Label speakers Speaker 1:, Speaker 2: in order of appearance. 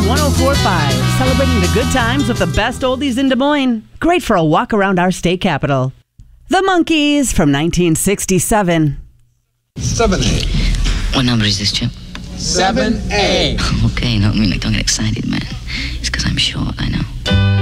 Speaker 1: 104.5, celebrating the good times with the best oldies in Des Moines. Great for a walk around our state capital. The Monkees from 1967.
Speaker 2: 7A.
Speaker 3: What number is this, Chip?
Speaker 2: 7A.
Speaker 3: Okay, no, don't get excited, man. It's because I'm short, I know.